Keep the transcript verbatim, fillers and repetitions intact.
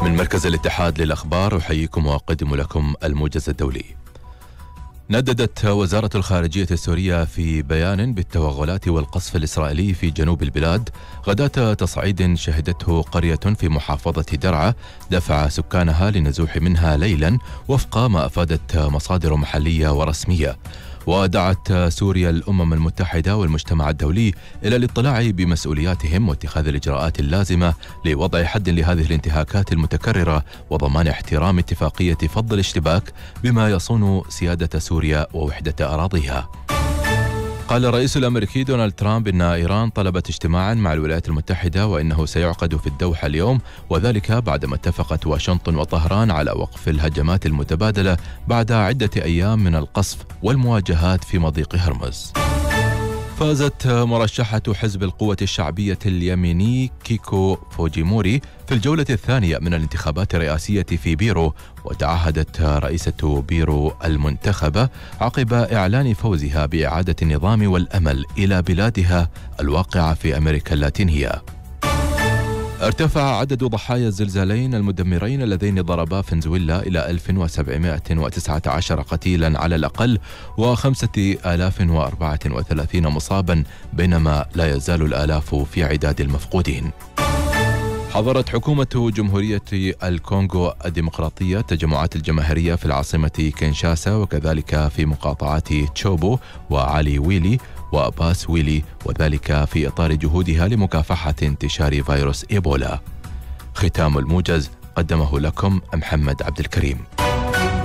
من مركز الاتحاد للأخبار أحييكم وأقدم لكم الموجز الدولي. نددت وزارة الخارجية السورية في بيان بالتوغلات والقصف الإسرائيلي في جنوب البلاد غداة تصعيد شهدته قرية في محافظة درعا دفع سكانها للنزوح منها ليلا وفق ما أفادت مصادر محلية ورسمية. ودعت سوريا الأمم المتحدة والمجتمع الدولي إلى الاطلاع بمسؤولياتهم واتخاذ الإجراءات اللازمة لوضع حد لهذه الانتهاكات المتكررة وضمان احترام اتفاقية فض الاشتباك بما يصون سيادة سوريا ووحدة أراضيها. قال الرئيس الأمريكي دونالد ترامب إن إيران طلبت اجتماعا مع الولايات المتحدة وإنه سيعقد في الدوحة اليوم، وذلك بعدما اتفقت واشنطن وطهران على وقف الهجمات المتبادلة بعد عدة أيام من القصف والمواجهات في مضيق هرمز. فازت مرشحة حزب القوة الشعبية اليميني كيكو فوجيموري في الجولة الثانية من الانتخابات الرئاسية في بيرو، وتعهدت رئيسة بيرو المنتخبة عقب إعلان فوزها بإعادة النظام والأمل إلى بلادها الواقعة في أمريكا اللاتينية. ارتفع عدد ضحايا الزلزالين المدمرين اللذين ضربا فنزويلا إلى ألف وسبعمائة وتسعة عشر قتيلا على الأقل وخمسة آلاف وأربعة وثلاثين مصابا، بينما لا يزال الآلاف في عداد المفقودين. حظرت حكومة جمهورية الكونغو الديمقراطية التجمعات الجماهيرية في العاصمة كينشاسا وكذلك في مقاطعات تشوبو وعلي ويلي وباس ويلي، وذلك في إطار جهودها لمكافحة انتشار فيروس إيبولا. ختام الموجز قدمه لكم محمد عبد الكريم.